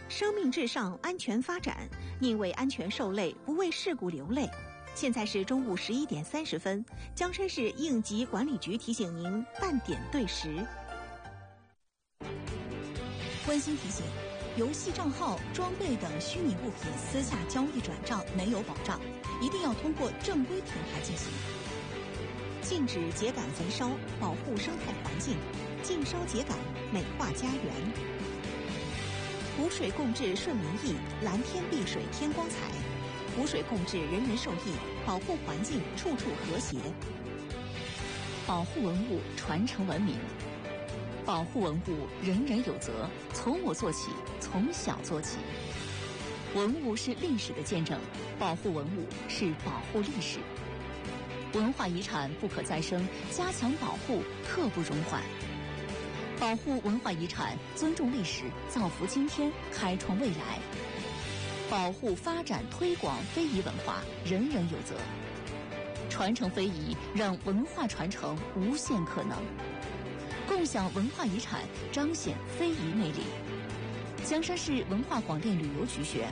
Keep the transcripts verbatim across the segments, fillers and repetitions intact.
生命至上，安全发展，宁为安全受累，不为事故流泪。现在是中午十一点三十分，江山市应急管理局提醒您半点对时。温馨提醒：游戏账号、装备等虚拟物品私下交易转账没有保障，一定要通过正规平台进行。禁止秸秆焚烧，保护生态环境；禁烧秸秆，美化家园。湖水共治顺民意，蓝天碧水天光彩。湖水共治，人人受益，保护环境，处处和谐。 保护文物，传承文明。保护文物，人人有责，从我做起，从小做起。文物是历史的见证，保护文物是保护历史。文化遗产不可再生，加强保护，刻不容缓。保护文化遗产，尊重历史，造福今天，开创未来。保护、发展、推广非遗文化，人人有责。传承非遗，让文化传承无限可能。共享文化遗产，彰显非遗魅力。江山市文化广电旅游局选。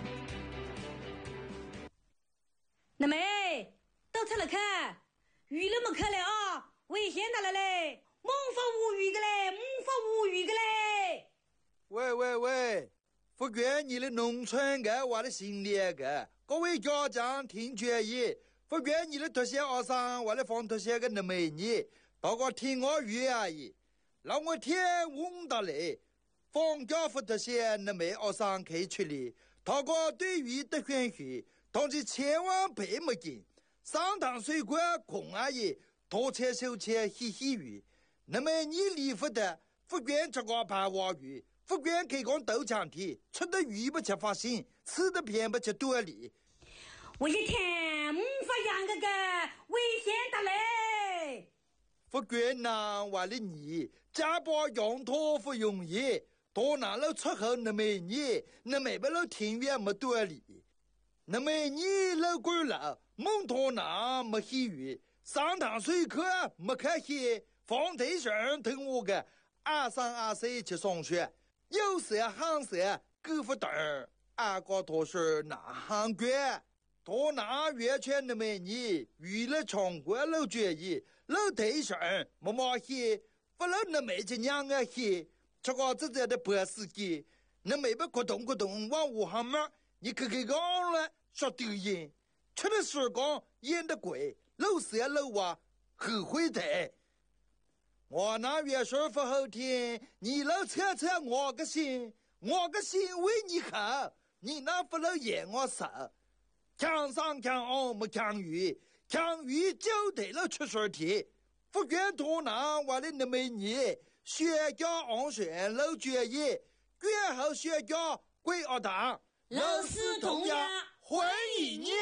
那妹，到车了看，鱼了没看了啊？危险的了嘞！猛发无语的嘞，猛发无语的嘞！ 喂喂喂！福建你的农村个我的心里个，各位家长听决议。福建你的特些学生我的放特些个那美女，大家听我愿意，让我天问到嘞。放假福特些那美学生可以出来，大家对于的选许，同时千万别没劲。上堂水果空阿姨，多切手切嘻嘻鱼。那么你离福的福建这个盘娃鱼。福建开工豆浆体，吃的鱼不吃发心，吃的偏不吃多里。 我一天没法养个个危险的嘞。 福建呐，为了你，家把养托不容易，多拿了出后那么你，那没不了庭院没多里。那么你老贵了，蒙托拿没黑鱼，上堂水课没开黑，放台上听我个，二三二四去上学。有色行色各不等，俺个都是哪行官？多拿完全的美女，为了全国老决议，老台上没毛黑，不老那没这娘个黑，这个自己的白司机，那没不咕咚咕咚往五行门，你看看讲了说丢人，吃的时光演的贵，老色老娃后悔的。我那月说不好听，你老测测我个心，我个心为你好，你那不能演我手。强上强下没强鱼，强鱼就得了出水题。福建多拿我的那美女，学家安全老决议，最后学家归二堂， 老师同样欢迎你。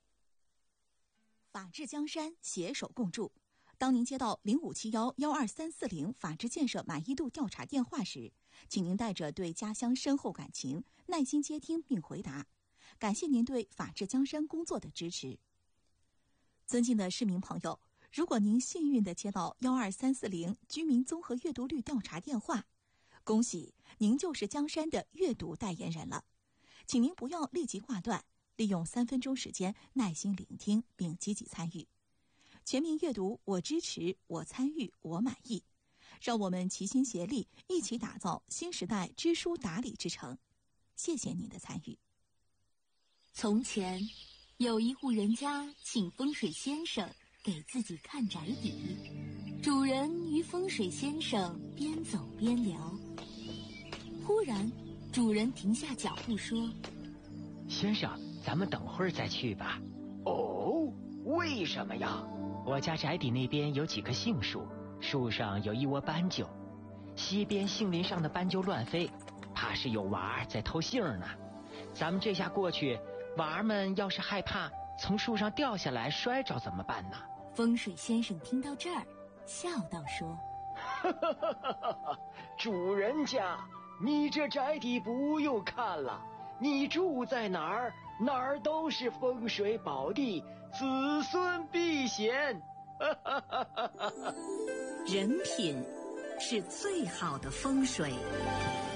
法治江山，携手共筑。当您接到零五七幺幺二三四零法治建设满意度调查电话时，请您带着对家乡深厚感情，耐心接听并回答。感谢您对法治江山工作的支持。尊敬的市民朋友，如果您幸运地接到幺二三四零居民综合阅读率调查电话，恭喜您就是江山的阅读代言人了。请您不要立即挂断，利用三分钟时间耐心聆听并积极参与。全民阅读，我支持，我参与，我满意。让我们齐心协力，一起打造新时代知书达理之城。谢谢您的参与。 从前，有一户人家请风水先生给自己看宅邸。主人与风水先生边走边聊，忽然，主人停下脚步说：“ 先生，咱们等会儿再去吧。”“ 哦，为什么呀？”“ 我家宅邸那边有几棵杏树，树上有一窝斑鸠，西边杏林上的斑鸠乱飞，怕是有娃儿在偷杏呢。咱们这下过去，娃儿们要是害怕从树上掉下来摔着怎么办呢？” 风水先生听到这儿，笑道说：“ 主人家，你这宅邸不用看了，你住在哪儿，哪儿都是风水宝地，子孙必贤。” 人品是最好的风水。